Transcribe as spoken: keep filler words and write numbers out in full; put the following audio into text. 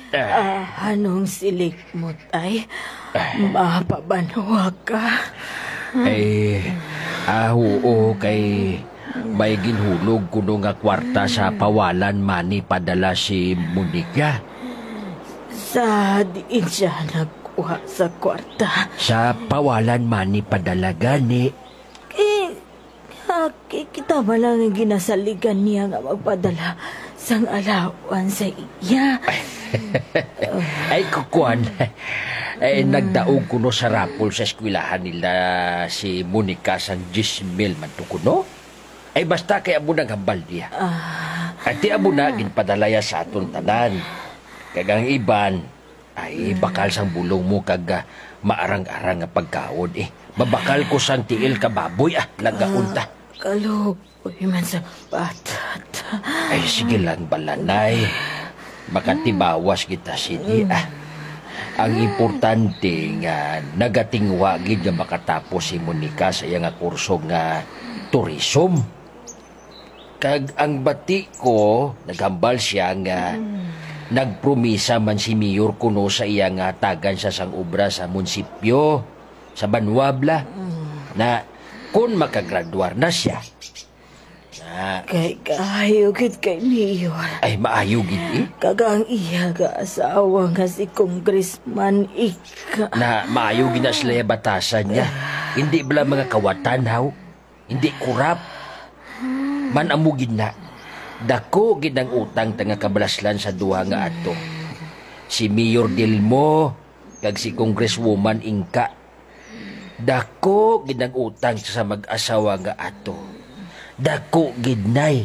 Ah, anong silik mo, tay? Mapabanwa ka. Ay, ah, oo, kay may ginhulog kuno nga kwarta sa pawalan mani padala si Monica. Sa diin siya nagkuha sa kwarta. Sa pawalan mani padala gani. Eh, ha, kita ba lang ang ginasaligan niya nga magpadala sang alawan sa iya? Ay, kukuan. Ay, nagdaog kuno sa rapol sa eskwelahan nila si Monica sang Gismel man to kuno. Ay, basta kay abo naghambal niya. Ah, At ti abo na ginpadalaya sa aton tanan. Kagang iban, ay bakal sang bulong mo kag ah, maarang-arang nga pagkaon eh. Mabakal ko sang tiil ka baboy ah, lagaon ta. kaluboy man sa batat. Ay, sige lang balanay. Makatibawas kita sini ah. Ang importante nga nagatingwa gid nga makatapos si Monica sa iya nga kurso nga tourism. Kag ang bati ko, naghambal siya nga nagpromisa man si Mayor kuno sa iya nga tagan sa sang obra sa munisipyo sa Banwabla na kung makagraduar na siya na Kay kahayugit kay Mayor. ay maayo gid eh. Kagang iya ga asawa nga si Congressman Ika. Na maayo gina sila yung batasan niya. Hindi bala mga kawatan, haw. Hindi kurap. Man amugin na. Dako gid ang utang tanga kabalaslan sa duha nga ato. Si Mayor Dilmo, kag si Congresswoman Inka. Dako gid ang utang sa mag-asawa nga ato. Dako gid nay.